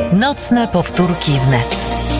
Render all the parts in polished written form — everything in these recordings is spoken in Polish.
Nocne powtórki wnet.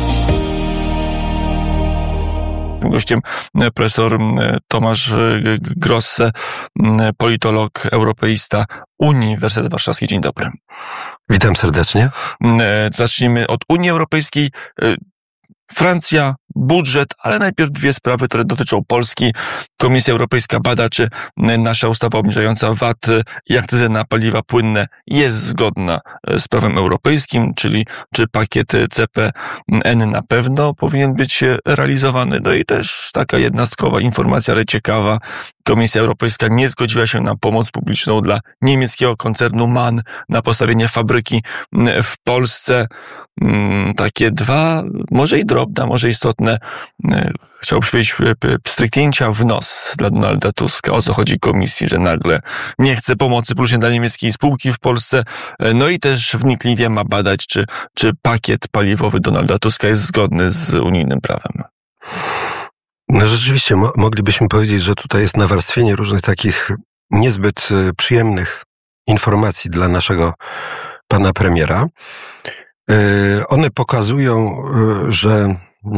Gościem profesor Tomasz Grosse, politolog, europeista, Uniwersytet Warszawski. Dzień dobry. Witam serdecznie. Zacznijmy od Unii Europejskiej. Francja, budżet, ale najpierw dwie sprawy, które dotyczą Polski. Komisja Europejska bada, czy nasza ustawa obniżająca VAT i akcyzę na paliwa płynne jest zgodna z prawem europejskim, czyli czy pakiet CPN na pewno powinien być realizowany. No i też taka jednostkowa informacja, ale ciekawa. Komisja Europejska nie zgodziła się na pomoc publiczną dla niemieckiego koncernu MAN na postawienie fabryki w Polsce. Takie dwa, może i drobne, może istotne, chciałbym powiedzieć, pstryknięcia w nos dla Donalda Tuska. O co chodzi komisji, że nagle nie chce pomocy publicznej dla niemieckiej spółki w Polsce. No i też wnikliwie ma badać, czy pakiet paliwowy Donalda Tuska jest zgodny z unijnym prawem. No rzeczywiście, moglibyśmy powiedzieć, że tutaj jest nawarstwienie różnych takich niezbyt przyjemnych informacji dla naszego pana premiera. One pokazują, że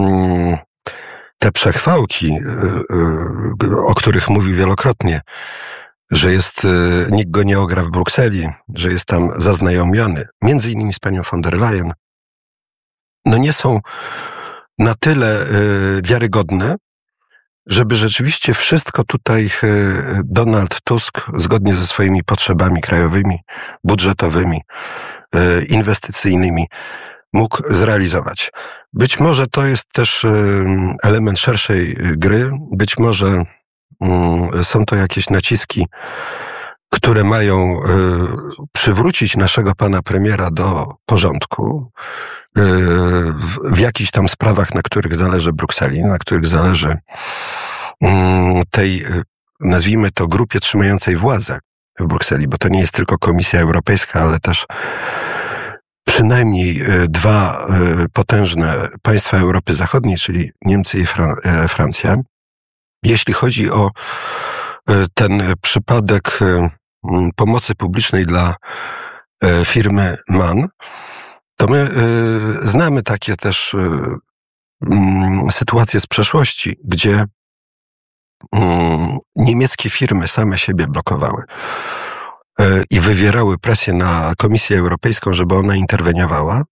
te przechwałki, o których mówił wielokrotnie, że nikt go nie ogra w Brukseli, że jest tam zaznajomiony, między innymi z panią von der Leyen, no nie są na tyle wiarygodne, żeby rzeczywiście wszystko tutaj Donald Tusk, zgodnie ze swoimi potrzebami krajowymi, budżetowymi, inwestycyjnymi, mógł zrealizować. Być może to jest też element szerszej gry, być może są to jakieś naciski, które mają przywrócić naszego pana premiera do porządku w jakichś tam sprawach, na których zależy Brukseli, na których zależy tej, nazwijmy to, grupie trzymającej władzę w Brukseli, bo to nie jest tylko Komisja Europejska, ale też przynajmniej dwa potężne państwa Europy Zachodniej, czyli Niemcy i Francja. Jeśli chodzi o ten przypadek pomocy publicznej dla firmy MAN, to my znamy takie też sytuacje z przeszłości, gdzie niemieckie firmy same siebie blokowały i wywierały presję na Komisję Europejską, żeby ona interweniowała.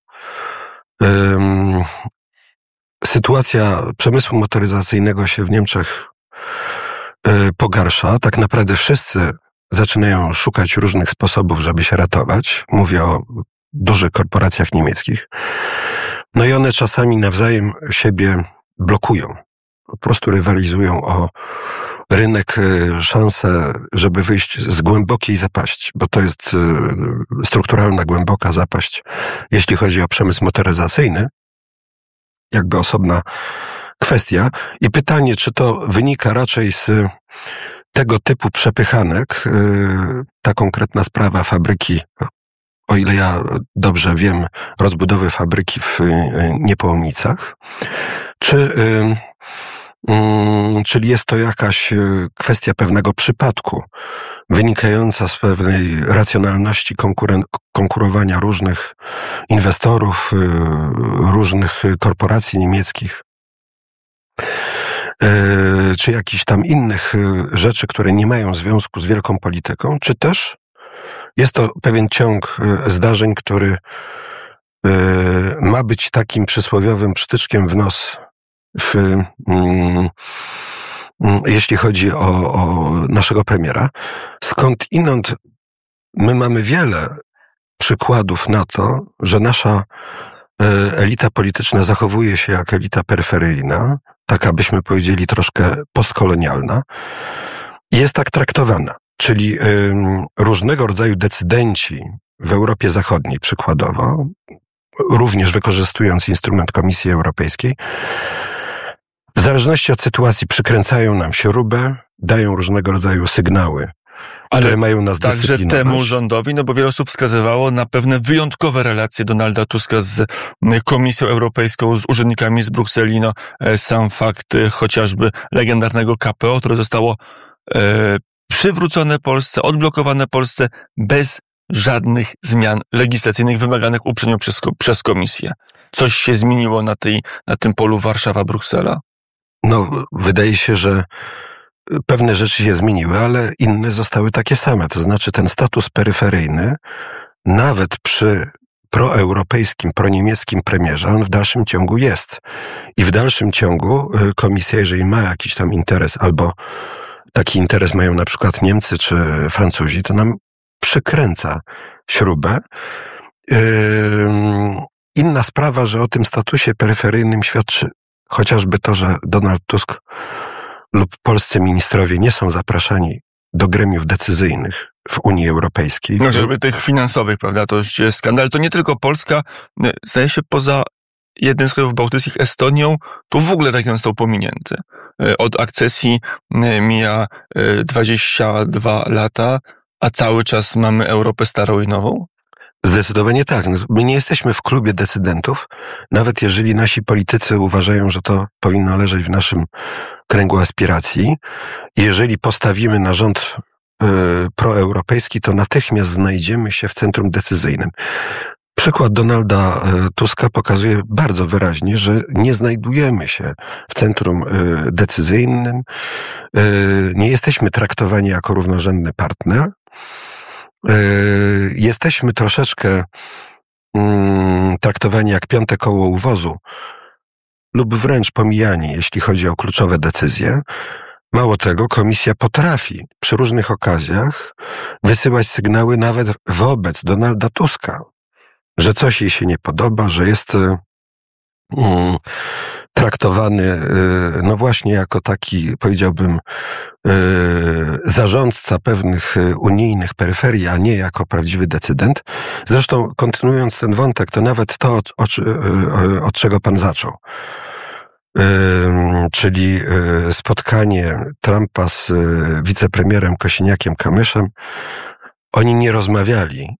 Sytuacja przemysłu motoryzacyjnego się w Niemczech pogarsza. Tak naprawdę wszyscy zaczynają szukać różnych sposobów, żeby się ratować. Mówię o dużych korporacjach niemieckich. No i one czasami nawzajem siebie blokują. Po prostu rywalizują o rynek, szansę, żeby wyjść z głębokiej zapaści, bo to jest strukturalna, głęboka zapaść, jeśli chodzi o przemysł motoryzacyjny. Jakby osobna kwestia. I pytanie, czy to wynika raczej z tego typu przepychanek, ta konkretna sprawa fabryki, o ile ja dobrze wiem, rozbudowy fabryki w Niepołomicach, czyli jest to jakaś kwestia pewnego przypadku, wynikająca z pewnej racjonalności konkurowania różnych inwestorów, różnych korporacji niemieckich, czy jakichś tam innych rzeczy, które nie mają związku z wielką polityką, czy też jest to pewien ciąg zdarzeń, który ma być takim przysłowiowym psztyczkiem w nos, jeśli chodzi o naszego premiera. Skądinąd my mamy wiele przykładów na to, że nasza elita polityczna zachowuje się jak elita peryferyjna, taka byśmy powiedzieli troszkę postkolonialna, i jest tak traktowana. Czyli różnego rodzaju decydenci w Europie Zachodniej przykładowo, również wykorzystując instrument Komisji Europejskiej, w zależności od sytuacji przykręcają nam śrubę, dają różnego rodzaju sygnały, które mają nas dyscyplinować. Także temu rządowi, no bo wiele osób wskazywało na pewne wyjątkowe relacje Donalda Tuska z Komisją Europejską, z urzędnikami z Brukseli. No, sam fakt chociażby legendarnego KPO, które zostało przywrócone Polsce, odblokowane Polsce bez żadnych zmian legislacyjnych wymaganych uprzednio przez Komisję. Coś się zmieniło na tym polu Warszawa-Bruksela? No, wydaje się, że pewne rzeczy się zmieniły, ale inne zostały takie same. To znaczy ten status peryferyjny, nawet przy proeuropejskim, proniemieckim premierze, on w dalszym ciągu jest. I w dalszym ciągu Komisja, jeżeli ma jakiś tam interes, albo taki interes mają na przykład Niemcy czy Francuzi, to nam przykręca śrubę. Inna sprawa, że o tym statusie peryferyjnym świadczy chociażby to, że Donald Tusk lub polscy ministrowie nie są zapraszani do gremiów decyzyjnych w Unii Europejskiej. No, żeby tych finansowych, prawda, to już jest skandal. To nie tylko Polska, zdaje się poza jednym z krajów bałtyckich, Estonią, tu w ogóle region został pominięty. Od akcesji mija 22 lata, a cały czas mamy Europę starą i nową? Zdecydowanie tak. My nie jesteśmy w klubie decydentów, nawet jeżeli nasi politycy uważają, że to powinno leżeć w naszym kręgu aspiracji. Jeżeli postawimy na rząd proeuropejski, to natychmiast znajdziemy się w centrum decyzyjnym. Przykład Donalda Tuska pokazuje bardzo wyraźnie, że nie znajdujemy się w centrum decyzyjnym, nie jesteśmy traktowani jako równorzędny partner. Jesteśmy troszeczkę traktowani jak piąte koło u wozu lub wręcz pomijani, jeśli chodzi o kluczowe decyzje. Mało tego, Komisja potrafi przy różnych okazjach wysyłać sygnały nawet wobec Donalda Tuska, że coś jej się nie podoba, że jest traktowany, no właśnie jako taki, powiedziałbym, zarządca pewnych unijnych peryferii, a nie jako prawdziwy decydent. Zresztą, kontynuując ten wątek, to nawet to, od czego pan zaczął, czyli spotkanie Trumpa z wicepremierem Kosiniakiem-Kamyszem, oni nie rozmawiali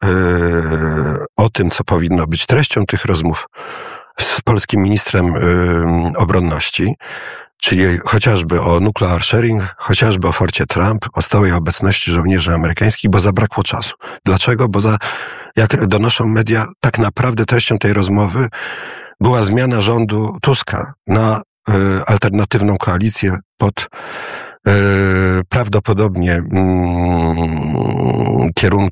o tym, co powinno być treścią tych rozmów z polskim ministrem obronności, czyli chociażby o nuclear sharing, chociażby o forcie Trump, o stałej obecności żołnierzy amerykańskich, bo zabrakło czasu. Dlaczego? Bo jak donoszą media, tak naprawdę treścią tej rozmowy była zmiana rządu Tuska na alternatywną koalicję pod prawdopodobnie kierunkiem